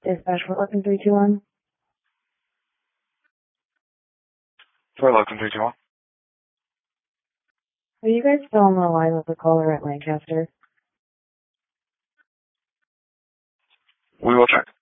Dispatch for Locum 321. For Locum 321. Are you guys still on the line with the caller at Lancaster? We will check.